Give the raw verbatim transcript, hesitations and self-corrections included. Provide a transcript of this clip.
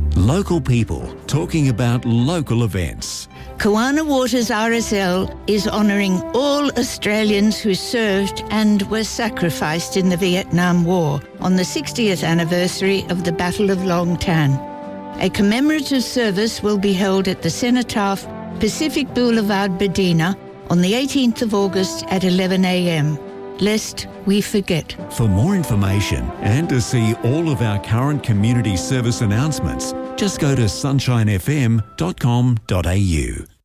Local people talking about local events. Kawana Waters R S L is honouring all Australians who served and were sacrificed in the Vietnam War on the sixtieth anniversary of the Battle of Long Tan. A commemorative service will be held at the Cenotaph, Pacific Boulevard, Bedina, on the eighteenth of August at eleven a.m. Lest we forget. For more information and to see all of our current community service announcements, just go to sunshine f m dot com dot a u.